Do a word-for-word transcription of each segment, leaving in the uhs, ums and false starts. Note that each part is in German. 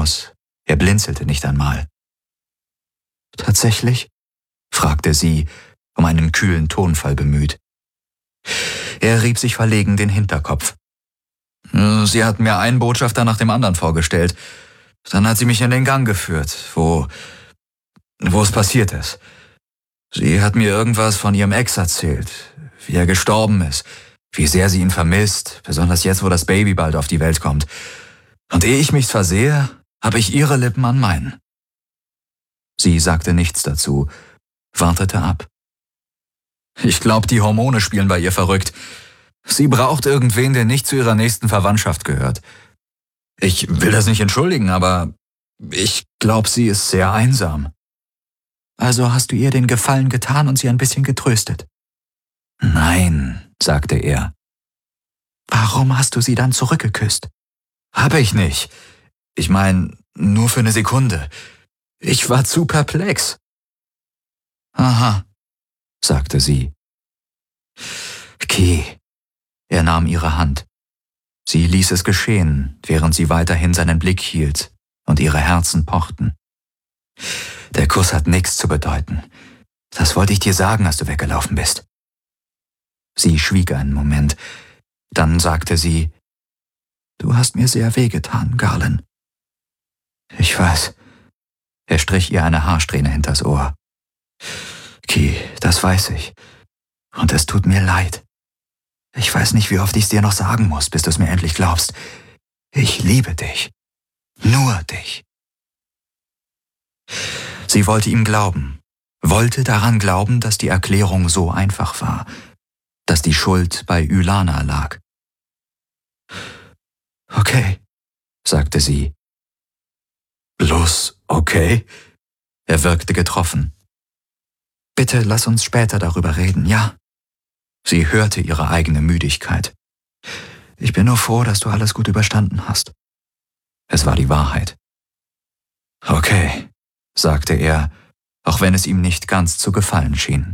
aus. Er blinzelte nicht einmal. »Tatsächlich?« fragte sie, um einen kühlen Tonfall bemüht. Er rieb sich verlegen den Hinterkopf. »Sie hat mir einen Botschafter nach dem anderen vorgestellt. Dann hat sie mich in den Gang geführt, wo, wo es passiert ist. Sie hat mir irgendwas von ihrem Ex erzählt, wie er gestorben ist, wie sehr sie ihn vermisst, besonders jetzt, wo das Baby bald auf die Welt kommt. Und ehe ich mich's versehe, habe ich ihre Lippen an meinen.« Sie sagte nichts dazu, wartete ab. »Ich glaube, die Hormone spielen bei ihr verrückt. Sie braucht irgendwen, der nicht zu ihrer nächsten Verwandtschaft gehört. Ich will das nicht entschuldigen, aber ich glaube, sie ist sehr einsam.« »Also hast du ihr den Gefallen getan und sie ein bisschen getröstet?« »Nein«, sagte er. »Warum hast du sie dann zurückgeküsst?« »Habe ich nicht. Ich meine, nur für eine Sekunde. Ich war zu perplex.« »Aha«, sagte sie. »Ki.« Er nahm ihre Hand. Sie ließ es geschehen, während sie weiterhin seinen Blick hielt und ihre Herzen pochten. »Der Kuss hat nichts zu bedeuten. Das wollte ich dir sagen, als du weggelaufen bist.« Sie schwieg einen Moment. Dann sagte sie, »Du hast mir sehr wehgetan, Garland.« »Ich weiß.« Er strich ihr eine Haarsträhne hinters Ohr. »Ki, das weiß ich. Und es tut mir leid. Ich weiß nicht, wie oft ich es dir noch sagen muss, bis du es mir endlich glaubst. Ich liebe dich. Nur dich.« Sie wollte ihm glauben, wollte daran glauben, dass die Erklärung so einfach war, dass die Schuld bei Ylana lag. »Okay«, sagte sie. »Bloß okay?« Er wirkte getroffen. »Bitte lass uns später darüber reden, ja?« Sie hörte ihre eigene Müdigkeit. »Ich bin nur froh, dass du alles gut überstanden hast.« Es war die Wahrheit. »Okay«, sagte er, auch wenn es ihm nicht ganz zu gefallen schien.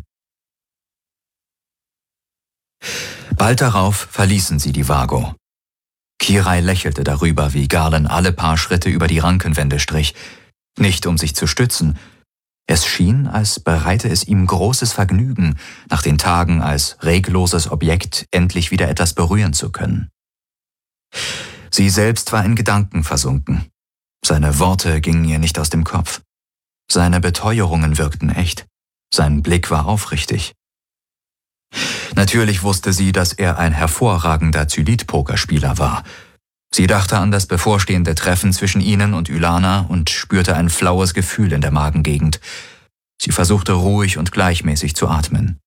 Bald darauf verließen sie die Vago. Kirai lächelte darüber, wie Garland alle paar Schritte über die Rankenwände strich, nicht um sich zu stützen. Es schien, als bereite es ihm großes Vergnügen, nach den Tagen als regloses Objekt endlich wieder etwas berühren zu können. Sie selbst war in Gedanken versunken. Seine Worte gingen ihr nicht aus dem Kopf. Seine Beteuerungen wirkten echt. Sein Blick war aufrichtig. Natürlich wusste sie, dass er ein hervorragender Zylit-Pokerspieler war. Sie dachte an das bevorstehende Treffen zwischen ihnen und Ylana und spürte ein flaues Gefühl in der Magengegend. Sie versuchte ruhig und gleichmäßig zu atmen.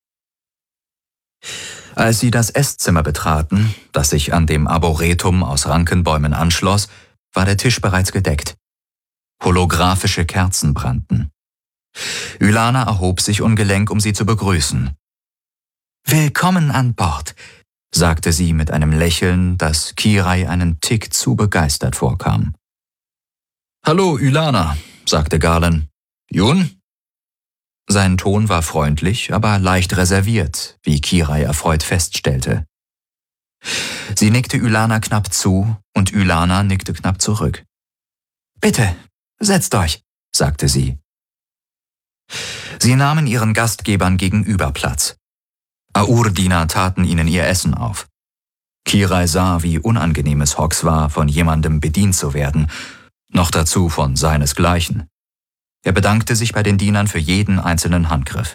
Als sie das Esszimmer betraten, das sich an dem Arboretum aus Rankenbäumen anschloss, war der Tisch bereits gedeckt. Holographische Kerzen brannten. Ylana erhob sich ungelenk, um sie zu begrüßen. »Willkommen an Bord«, sagte sie mit einem Lächeln, das Kirai einen Tick zu begeistert vorkam. »Hallo, Ylana«, sagte Garland. »Jun?« Sein Ton war freundlich, aber leicht reserviert, wie Kirai erfreut feststellte. Sie nickte Ylana knapp zu und Ylana nickte knapp zurück. »Bitte, setzt euch«, sagte sie. Sie nahmen ihren Gastgebern gegenüber Platz. Aur-Diener taten ihnen ihr Essen auf. Kirai sah, wie unangenehm es Hawks war, von jemandem bedient zu werden, noch dazu von seinesgleichen. Er bedankte sich bei den Dienern für jeden einzelnen Handgriff.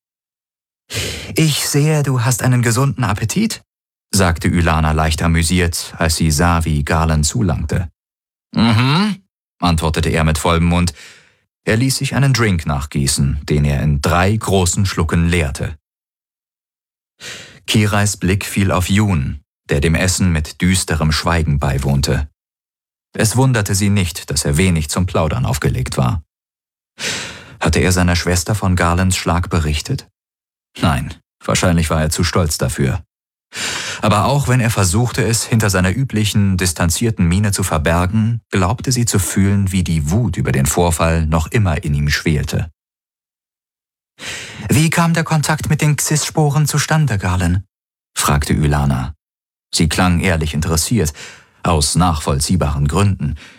»Ich sehe, du hast einen gesunden Appetit«, sagte Ylana leicht amüsiert, als sie sah, wie Garland zulangte. »Mhm«, antwortete er mit vollem Mund. Er ließ sich einen Drink nachgießen, den er in drei großen Schlucken leerte. Kirais Blick fiel auf Jun, der dem Essen mit düsterem Schweigen beiwohnte. Es wunderte sie nicht, dass er wenig zum Plaudern aufgelegt war. Hatte er seiner Schwester von Garlands Schlag berichtet? Nein, wahrscheinlich war er zu stolz dafür. Aber auch wenn er versuchte, es hinter seiner üblichen, distanzierten Miene zu verbergen, glaubte sie zu fühlen, wie die Wut über den Vorfall noch immer in ihm schwelte. »Wie kam der Kontakt mit den Xys-Sporen zustande, Garland?« fragte Ylana. Sie klang ehrlich interessiert, aus nachvollziehbaren Gründen.